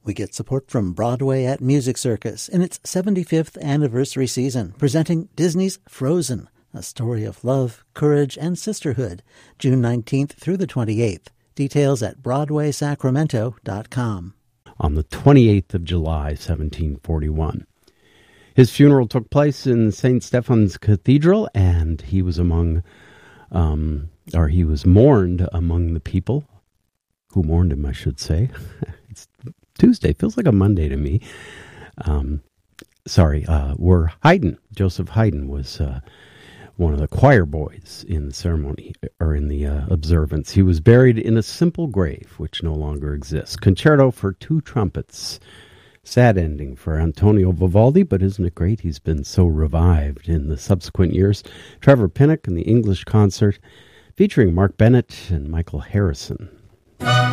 We get support from Broadway at Music Circus in its 75th anniversary season, presenting Disney's Frozen, a story of love, courage, and sisterhood, June 19th through the 28th. Details at BroadwaySacramento.com. On the 28th of July, 1741. His funeral took place in St. Stephen's Cathedral, and he was mourned among the people who mourned him, I should say. It's Tuesday, feels like a Monday to me. Were Haydn. Joseph Haydn was one of the choir boys in the ceremony, or in the observance. He was buried in a simple grave, which no longer exists. Concerto for two trumpets. Sad ending for Antonio Vivaldi, but isn't it great? He's been so revived in the subsequent years. Trevor Pinnock and the English Concert, featuring Mark Bennett and Michael Harrison.